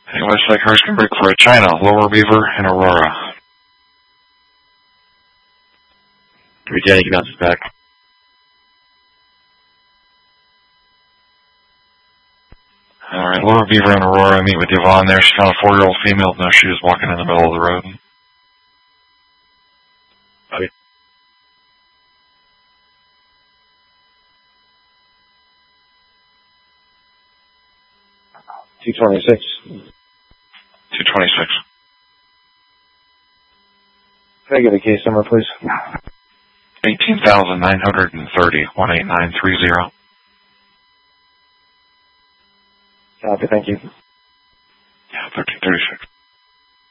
West Lake Hurricane Break for China, Lower Beaver, and Aurora. Danny, can bounce back. Alright, Lower Beaver and Aurora, meet with Yvonne there. She found a 4-year-old female with no shoes walking in the middle of the road. Okay. $226. 226. Can I get a case number, please? 18,930, 18930. Copy, thank you. Yeah, 1336.